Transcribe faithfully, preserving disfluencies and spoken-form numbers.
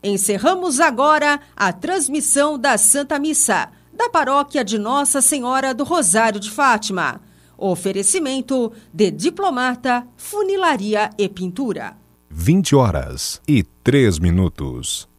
Encerramos agora a transmissão da Santa Missa, da Paróquia de Nossa Senhora do Rosário de Fátima. Oferecimento de Diplomata, Funilaria e Pintura. vinte horas e três minutos.